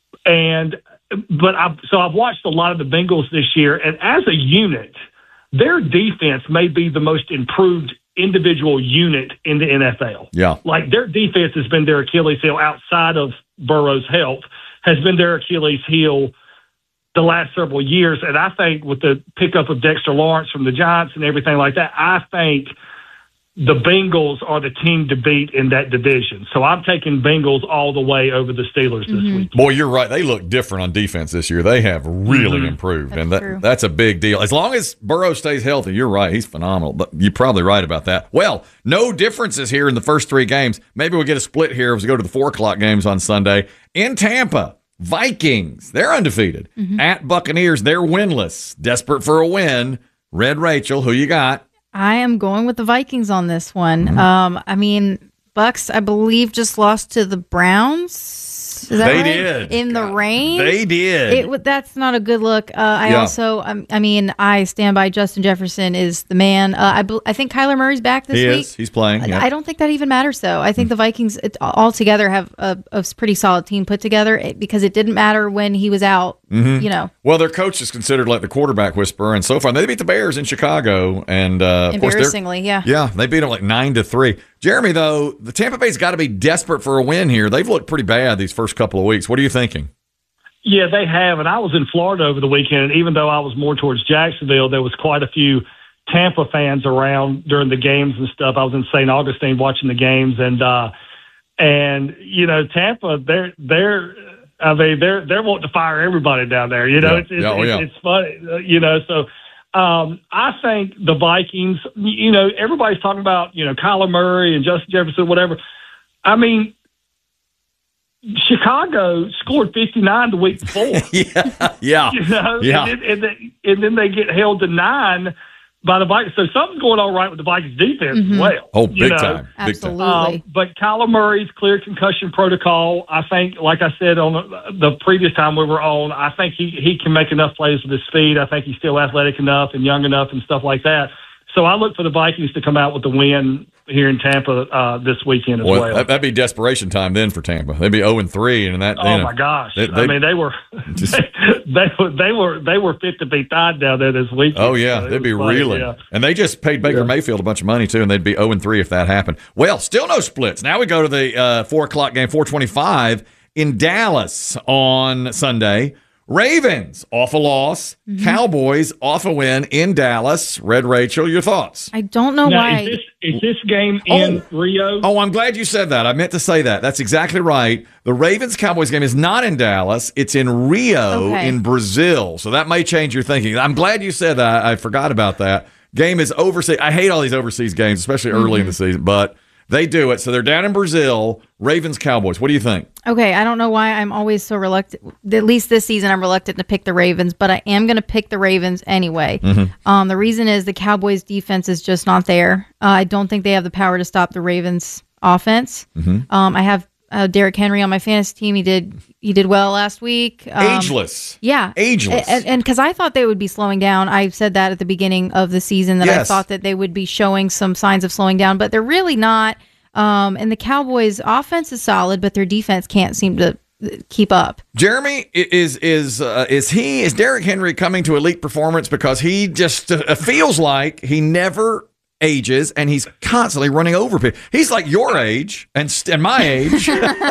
and but I've so I've watched a lot of the Bengals this year, and as a unit, their defense may be the most improved individual unit in the N F L. Yeah. Like, their defense has been their Achilles heel outside of Burrow's health, has been their Achilles heel the last several years. And I think with the pickup of Dexter Lawrence from the Giants and everything like that, I think the Bengals are the team to beat in that division. So I'm taking Bengals all the way over the Steelers this Mm-hmm. week. Boy, you're right. They look different on defense this year. They have really Mhm. improved, That's and that, true. that's a big deal. As long as Burrow stays healthy, you're right. He's phenomenal. But you're probably right about that. Well, no differences here in the first three games. Maybe we'll get a split here as we go to the four o'clock games on Sunday. In Tampa, Vikings, they're undefeated. Mm-hmm. At Buccaneers, they're winless. Desperate for a win. Red Rachel, who you got? I am going with the Vikings on this one. Mm-hmm. Um, I mean, Bucks, I believe, just lost to the Browns. Is that They right? did. In the rain. They did. It would- that's not a good look. Uh, I Yeah. also, um, I mean, I stand by Justin Jefferson is the man. Uh, I, bel- I think Kyler Murray's back this He week. is. He's playing. yeah. I don't think that even matters, though. I think the Vikings it, all together have a, a pretty solid team put together it- because it didn't matter when he was out. Mhm. You know, Well, their coach is considered like the quarterback whisperer, and so far they beat the Bears in Chicago, and uh, of course they're embarrassingly, yeah. yeah they beat them like nine to three. Jeremy, though, the Tampa Bay's got to be desperate for a win here. They've looked pretty bad these first couple of weeks. What are you thinking? Yeah, they have. And I was in Florida over the weekend, and even though I was more towards Jacksonville, there was quite a few Tampa fans around during the games and stuff. I was in Saint Augustine watching the games, and uh, and you know, Tampa, they're they're. I mean, they're they're wanting to fire everybody down there. You know, Yeah. it's it's, Yeah, oh, it's, yeah. it's funny. uh, You know, so um, I think the Vikings. You know, everybody's talking about you know Kyler Murray and Justin Jefferson, whatever. I mean, Chicago scored fifty-nine the week before. yeah, yeah, You know, yeah. and, then, and, then, and then they get held to nine by the Vikings. So something's going on right with the Vikings defense Mm-hmm. as well. Oh, you big know? time. Big time. Um, but Kyler Murray's clear concussion protocol. I think, like I said on the, the previous time we were on, I think he, he can make enough plays with his speed. I think he's still athletic enough and young enough and stuff like that. So I look for the Vikings to come out with the win here in Tampa uh, this weekend as Well, well. that, that'd be desperation time then for Tampa. They'd be zero and three, and that. Oh you know, my gosh! they- I they- mean, they were they, they were they were they were fit to be tied down there this weekend. Oh yeah, So it they'd be was funny, reeling, yeah. and they just paid Baker Yeah. Mayfield a bunch of money too, and they'd be zero and three if that happened. Well, still no splits. Now we go to the uh, four o'clock game, four twenty-five in Dallas on Sunday. Ravens off a loss, Mm-hmm. Cowboys off a win in Dallas. Red Rachel, your thoughts? I don't know Now, why. is this is this game in Rio? Oh, I'm glad you said that. I meant to say that. That's exactly right. The Ravens Cowboys game is not in Dallas. It's in Rio Okay. in Brazil. So that may change your thinking. I'm glad you said that. I, I forgot about that. Game is overseas. I hate all these overseas games, especially early in the season, but they do it. So they're down in Brazil. Ravens Cowboys. What do you think? Okay, I don't know why I'm always so reluctant. At least this season, I'm reluctant to pick the Ravens, but I am going to pick the Ravens anyway. Mhm. Um, the reason is the Cowboys' defense is just not there. Uh, I don't think they have the power to stop the Ravens' offense. Mhm. Um, I have uh, Derrick Henry on my fantasy team. He did he did well last week. Um, Ageless. Yeah, Ageless. And because I thought they would be slowing down. I said that at the beginning of the season that I Yes. thought that they would be showing some signs of slowing down, but they're really not. Um, and the Cowboys' offense is solid, but their defense can't seem to uh, keep up. Jeremy, i- is is uh, is he is Derrick Henry coming to elite performance because he just uh, feels like he never ages and he's constantly running over people. He's like your age and st- and my age.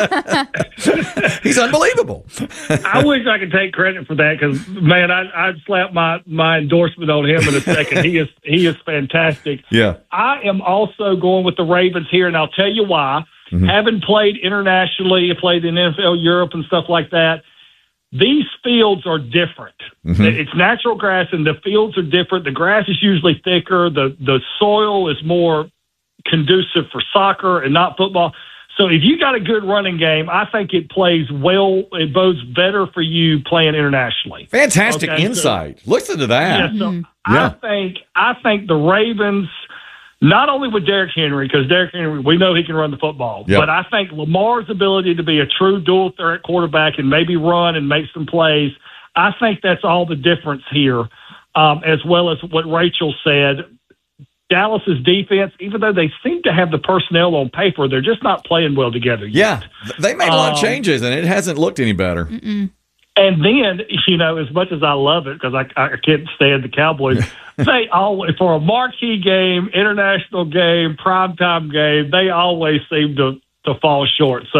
He's unbelievable. I wish I could take credit for that because, man, I, I'd slap my, my endorsement on him in a second. he is he is fantastic. Yeah. I am also going with the Ravens here, and I'll tell you why. Mhm. Having played internationally, played in N F L Europe and stuff like that, these fields are different. Mhm. It's natural grass, and the fields are different. The grass is usually thicker. The the soil is more conducive for soccer and not football. So if you got a good running game, I think it plays well. It bodes better for you playing internationally. Fantastic Okay, so- insight. Listen to that. Yeah, so Yeah. I think I think the Ravens, not only with Derrick Henry, because Derrick Henry, we know he can run the football, Yep. but I think Lamar's ability to be a true dual threat quarterback and maybe run and make some plays, I think that's all the difference here, um, as well as what Rachel said. Dallas's defense, even though they seem to have the personnel on paper, they're just not playing well together yet. Yeah. They made a lot of Um, changes and it hasn't looked any better. And then, you know, as much as I love it, because I, I can't stand the Cowboys, they always, for a marquee game, international game, primetime game, they always seem to, to fall short. So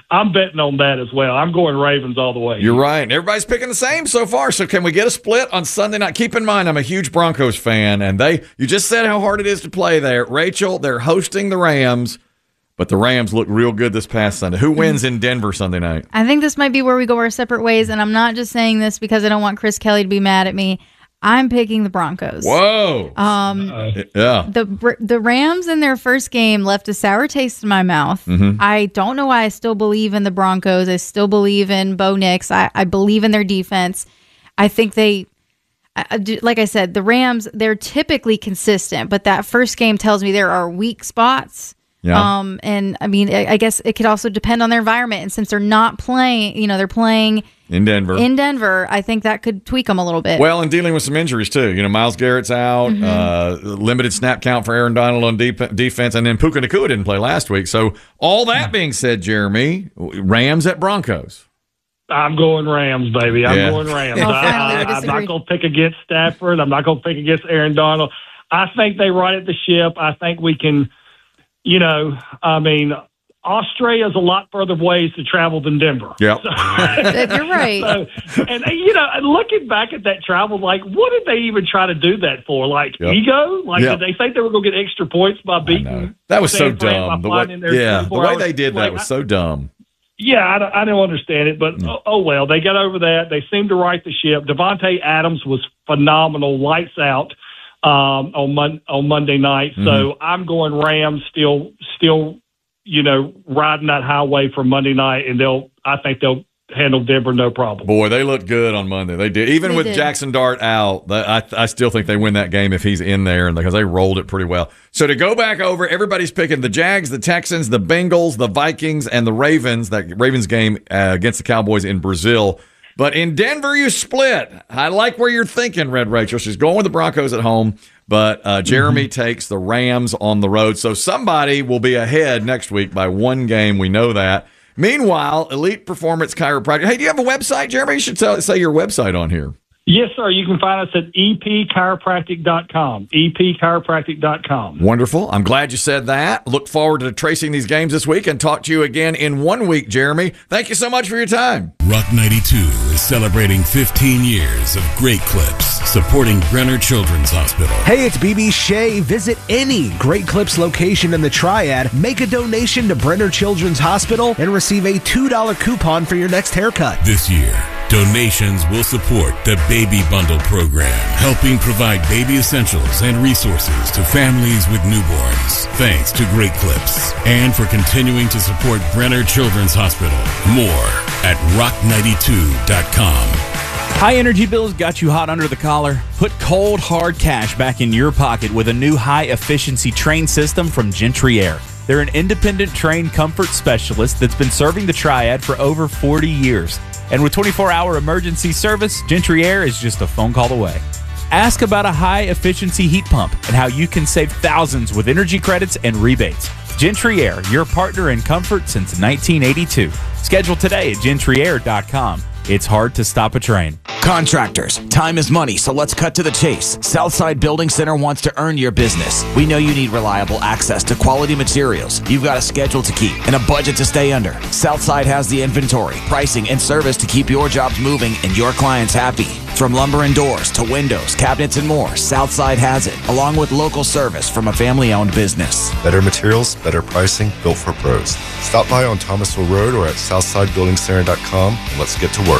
I'm betting on that as well. I'm going Ravens all the way. You're right. Everybody's picking the same so far. So can we get a split on Sunday night? Keep in mind, I'm a huge Broncos fan, and they you just said how hard it is to play there. Rachel, they're hosting the Rams, but the Rams look real good this past Sunday. Who wins in Denver Sunday night? I think this might be where we go our separate ways, and I'm not just saying this because I don't want Chris Kelly to be mad at me. I'm picking the Broncos. Whoa. Um, yeah. The the Rams in their first game left a sour taste in my mouth. Mhm. I don't know why I still believe in the Broncos. I still believe in Bo Nix. I, I believe in their defense. I think they, I- I do- like I said, the Rams, they're typically consistent, but that first game tells me there are weak spots. Yeah. Um, and I mean, I I guess it could also depend on their environment. And since they're not playing, you know, they're playing In Denver. in Denver, I think that could tweak them a little bit. Well, and dealing with some injuries, too. You know, Myles Garrett's out, Mhm. uh, limited snap count for Aaron Donald on deep, defense, and then Puka Nacua didn't play last week. So all that being said, Jeremy, Rams at Broncos. I'm going Rams, baby. I'm Yeah. going Rams. Oh, I, finally, we I, I'm disagree. not going to pick against Stafford. I'm not going to pick against Aaron Donald. I think they right at the ship. I think we can, you know, I mean, Australia's a lot further ways to travel than Denver. Yep. You're right. So, and, you know, and looking back at that travel, like, what did they even try to do that for? Like, Yep. ego? Like, Yep. did they think they were going to get extra points by beating That was so San Fran by dumb. The flying way, in there yeah, the twenty-four way hours? they did that Like, was so dumb. Yeah, I don't, I don't understand it, but oh, oh well, they got over that. They seemed to right the ship. Devontae Adams was phenomenal, lights out um, on Mon- on Monday night. So Mhm. I'm going Rams, still, still, you know, riding that highway for Monday night, and they'll. I think they'll handle Denver no problem. Boy, they looked good on Monday. They did. Even They with did. Jackson Dart out, that- I, I still think they win that game if he's in there, and because they rolled it pretty well. So to go back over, everybody's picking the Jags, the Texans, the Bengals, the Vikings, and the Ravens. That Ravens game uh, against the Cowboys in Brazil. But in Denver, you split. I like where you're thinking, Red Rachel. She's going with the Broncos at home, but uh, Jeremy takes the Rams on the road. So somebody will be ahead next week by one game. We know that. Meanwhile, Elite Performance Chiropractic. Hey, do you have a website, Jeremy? You should tell, say your website on here. Yes, sir. You can find us at e p chiropractic dot com. e p chiropractic dot com. Wonderful. I'm glad you said that. Look forward to tracing these games this week and talk to you again in one week, Jeremy. Thank you so much for your time. Rock ninety-two is celebrating fifteen years of great clips supporting Brenner Children's Hospital. Hey, it's B B Shea. Visit any Great Clips location in the Triad, make a donation to Brenner Children's Hospital, and receive a two dollar coupon for your next haircut. This year, donations will support the Baby Bundle program, helping provide baby essentials and resources to families with newborns. Thanks to Great Clips and for continuing to support Brenner Children's Hospital. More at rock ninety-two dot com. High energy bills got you hot under the collar? Put cold, hard cash back in your pocket with a new high-efficiency train system from Gentry Air. They're an independent train comfort specialist that's been serving the Triad for over forty years. And with twenty-four hour emergency service, Gentry Air is just a phone call away. Ask about a high-efficiency heat pump and how you can save thousands with energy credits and rebates. Gentry Air, your partner in comfort since nineteen eighty-two. Schedule today at gentry air dot com. It's hard to stop a train. Contractors, time is money, so let's cut to the chase. Southside Building Center wants to earn your business. We know you need reliable access to quality materials. You've got a schedule to keep and a budget to stay under. Southside has the inventory, pricing, and service to keep your jobs moving and your clients happy. From lumber and doors to windows, cabinets, and more, Southside has it, along with local service from a family-owned business. Better materials, better pricing, built for pros. Stop by on Thomasville Road or at southside building center dot com and let's get to work.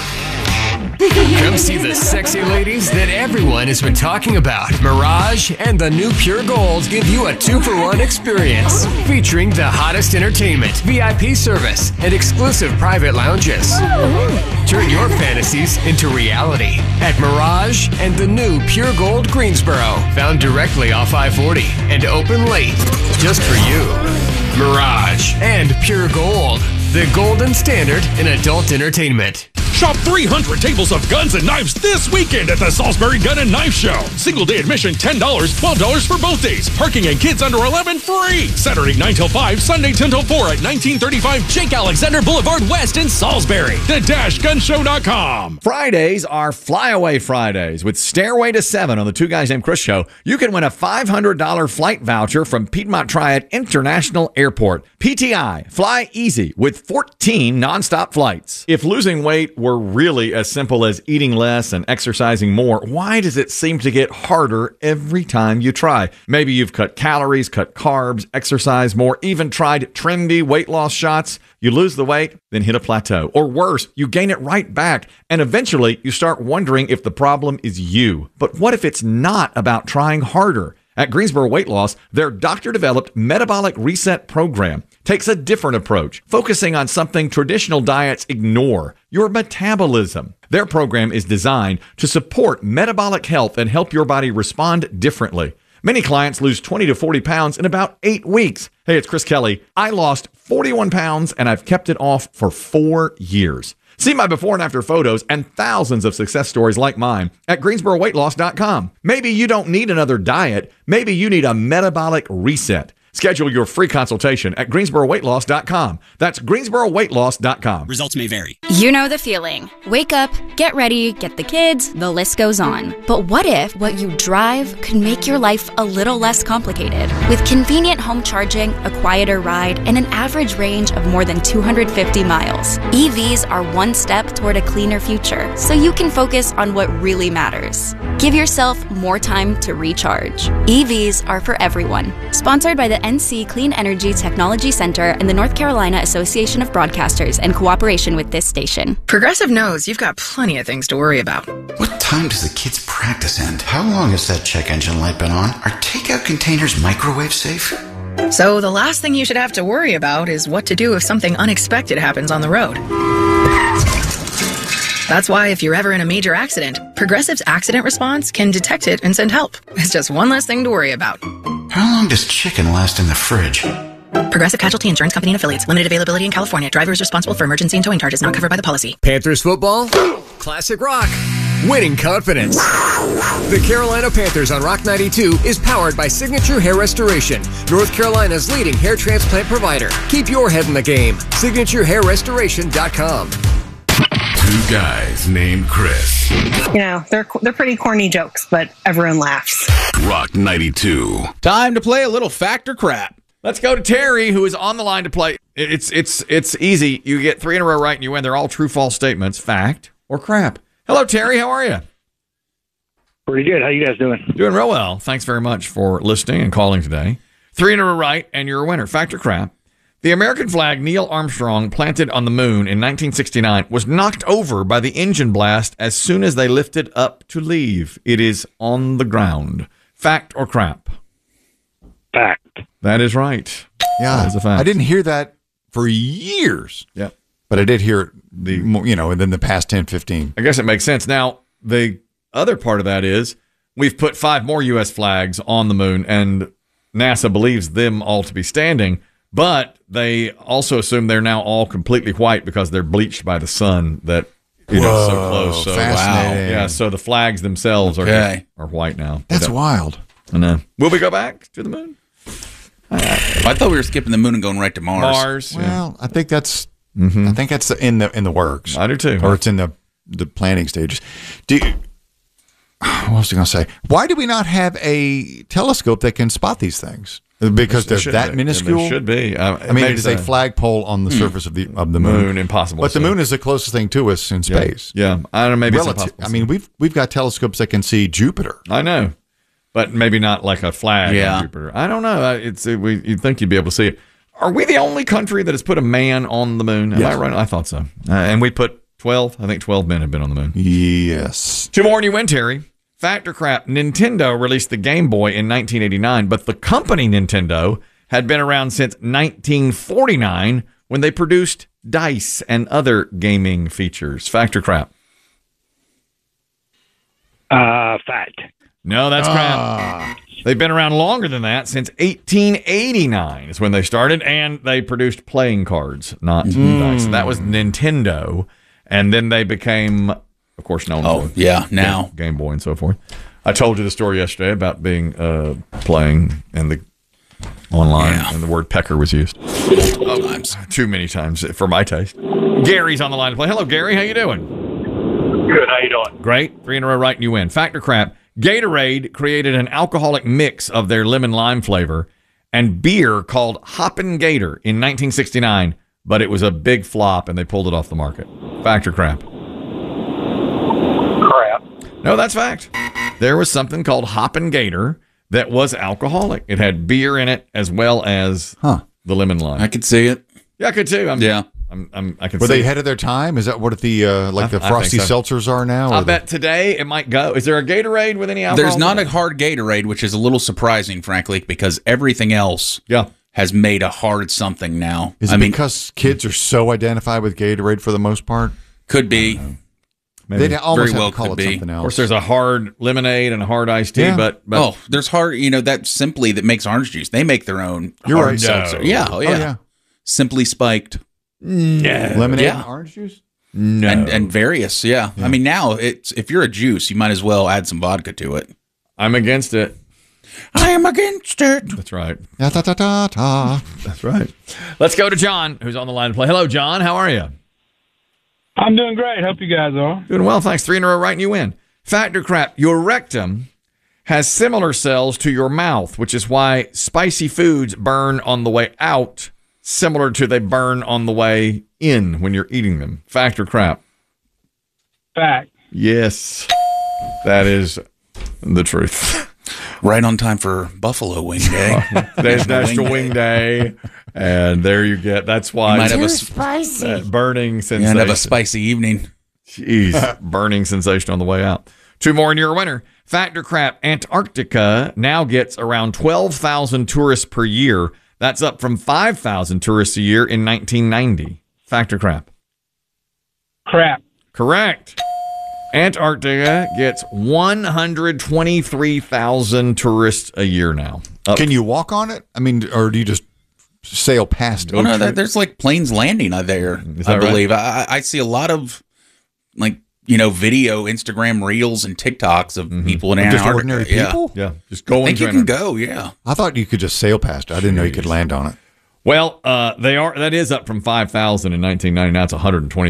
Come see the sexy ladies that everyone has been talking about. Mirage and the new Pure Gold give you a two-for-one experience. Featuring the hottest entertainment, V I P service, and exclusive private lounges. Turn your fantasies into reality at Mirage and the new Pure Gold Greensboro. Found directly off I forty and open late. Just for you. Mirage and Pure Gold. The golden standard in adult entertainment. Shop three hundred tables of guns and knives this weekend at the Salisbury Gun and Knife Show. Single day admission ten dollars, twelve dollars for both days. Parking and kids under eleven free. Saturday nine till five, Sunday ten till four at nineteen thirty-five Jake Alexander Boulevard West in Salisbury. the dash gun show dot com. Fridays are Flyaway Fridays with Stairway to Seven on the Two Guys Named Chris show. You can win a five hundred dollars flight voucher from Piedmont Triad International Airport. P T I, fly easy with fourteen nonstop flights. If losing weight were really as simple as eating less and exercising more, why does it seem to get harder every time you try? Maybe you've cut calories, cut carbs, exercised more, even tried trendy weight loss shots. You lose the weight, then hit a plateau. Or worse, you gain it right back. And eventually, you start wondering if the problem is you. But what if it's not about trying harder? At Greensboro Weight Loss, their doctor-developed metabolic reset program takes a different approach, focusing on something traditional diets ignore: your metabolism. Their program is designed to support metabolic health and help your body respond differently. Many clients lose twenty to forty pounds in about eight weeks. Hey, it's Chris Kelly. I lost forty-one pounds and I've kept it off for four years. See my before and after photos and thousands of success stories like mine at greensboro weight loss dot com. Maybe you don't need another diet. Maybe you need a metabolic reset. Schedule your free consultation at greensboro weight loss dot com. That's greensboro weight loss dot com. Results may vary. You know the feeling. Wake up, get ready, get the kids, the list goes on. But what if what you drive could make your life a little less complicated? With convenient home charging, a quieter ride, and an average range of more than two hundred fifty miles, E Vs are one step toward a cleaner future, so you can focus on what really matters. Give yourself more time to recharge. E Vs are for everyone. Sponsored by the N C Clean Energy Technology Center and the North Carolina Association of Broadcasters in cooperation with this station. Progressive knows you've got plenty of things to worry about. What time does the kids' practice end? How long has that check engine light been on? Are takeout containers microwave safe? So the last thing you should have to worry about is what to do if something unexpected happens on the road. That's why if you're ever in a major accident, Progressive's accident response can detect it and send help. It's just one less thing to worry about. How long does chicken last in the fridge? Progressive Casualty Insurance Company and Affiliates. Limited availability in California. Driver is responsible for emergency and towing charges not covered by the policy. Panthers football, classic rock, winning confidence. The Carolina Panthers on Rock ninety-two is powered by Signature Hair Restoration, North Carolina's leading hair transplant provider. Keep your head in the game. signature hair restoration dot com. Two guys named Chris. You know, they're they're pretty corny jokes, but everyone laughs. Rock ninety-two. Time to play a little fact or crap. Let's go to Terry, who is on the line to play. It's it's it's easy. You get three in a row right and you win. They're all true, false statements, fact or crap. Hello, Terry. How are you? Pretty good. How you guys doing? Doing real well. Thanks very much for listening and calling today. Three in a row right and you're a winner. Fact or crap. The American flag Neil Armstrong planted on the moon in nineteen sixty-nine was knocked over by the engine blast as soon as they lifted up to leave. It is on the ground. Fact or crap? Fact. That is right. Yeah, that is a fact. I didn't hear that for years. Yeah, but I did hear it the you know within the past ten, fifteen. I guess it makes sense. Now, the other part of that is we've put five more U S flags on the moon, and NASA believes them all to be standing. But they also assume they're now all completely white because they're bleached by the sun. That you know Whoa, so close. So fascinating. Yeah. So the flags themselves Okay. are are white now. That's wild. I know. Will we go back to the moon? I thought we were skipping the moon and going right to Mars. Mars. Well, I think that's Mm-hmm. I think that's in the in the works. I do too. Or it's in the the planning stages. Do you, what was I going to say? Why do we not have a telescope that can spot these things? Because There they're should that be. minuscule. There should be. Uh, I mean, maybe it's a the- flagpole on the Hmm. surface of the of the moon. Moon, impossible But the to moon see. is the closest thing to us in Yeah. space. Yeah. I don't know. Maybe it's Relative- impossible to I mean, we've we've got telescopes that can see Jupiter. I know, but maybe not like a flag Yeah. on Jupiter. I don't know. Uh, It's it, we, you'd think you'd be able to see it. Are we the only country that has put a man on the moon? Am Yes. I right? I thought so. Uh, and we put twelve. I think twelve men have been on the moon. Yes. Two more and you win, Terry. Fact or crap? Nintendo released the Game Boy in nineteen eighty-nine, but the company Nintendo had been around since nineteen forty-nine when they produced dice and other gaming features. Fact or crap? Uh, fact. No, that's crap. They've been around longer than that. Since eighteen eighty-nine is when they started, and they produced playing cards, not Mm. dice. That was Nintendo. And then they became, of course, known Oh, for yeah, now. Game, Game Boy and so forth. I told you the story yesterday about being uh, playing and the online, Yeah. and the word pecker was used. Oh, too many times for my taste. Gary's on the line to play. Hello, Gary. How you doing? Good. How you doing? Great. Three in a row right and you win. Fact or crap? Gatorade created an alcoholic mix of their lemon lime flavor and beer called Hoppin' Gator in nineteen sixty-nine, but it was a big flop and they pulled it off the market. Fact or crap? Crap. No, that's fact. There was something called Hoppin' Gator that was alcoholic. It had beer in it as well as huh. the lemon lime. I could see it. Yeah, I could too. I'm, Yeah. I'm, I'm, I can Were see they it. ahead of their time? Is that what the uh, like I- the I frosty think so. seltzers are now? I or the- bet today it might go. Is there a Gatorade with any alcohol? There's not a hard Gatorade, which is a little surprising, frankly, because everything else yeah. has made a hard something now. Is I it mean, because kids are so identified with Gatorade for the most part? could be. Maybe. They'd almost Very have well to call could it be. something Of else. course, there's a hard lemonade and a hard iced tea, Yeah. but, but oh, there's hard, you know, that Simply that makes orange juice. They make their own You're hard right. seltzer. No. Yeah, oh, Oh, yeah. yeah. Simply Spiked. no. Lemonade Yeah. and orange juice? No. And, and various, yeah. I mean, now it's if you're a juice, you might as well add some vodka to it. I'm against it. I am against it. That's right. Da, da, da, da, da. That's right. Let's go to John, who's on the line to play. Hello, John. How are you? I'm doing great. Hope you guys are. Doing well, thanks. Three in a row, right, and you win. Fact or crap? Your rectum has similar cells to your mouth, which is why spicy foods burn on the way out, similar to they burn on the way in when you're eating them. Fact or crap? Fact. Yes, that is the truth. Right on time for Buffalo Wing Day. There's National Wing Day, and there you get. That's why You might have a Too spicy. That burning sensation. And have a spicy evening. Jeez, burning sensation on the way out. Two more and you're a winner. Fact or crap? Antarctica now gets around twelve thousand tourists per year. That's up from five thousand tourists a year in nineteen ninety. Fact or crap? Crap. Correct. Antarctica gets one hundred twenty-three thousand tourists a year now. Up. Can you walk on it? I mean, or do you just sail past it? Oh, no, there- there's like planes landing out there, Is I that right? believe. I, I see a lot of, like, you know, video, Instagram reels, and TikToks of people in Just Antarctica. ordinary Yeah. people? Yeah, just going I think to you can Antarctica. go, yeah. I thought you could just sail past it. I didn't know you could land on it. Well, uh, they are. That is up from five thousand in nineteen ninety. Now it's one hundred twenty.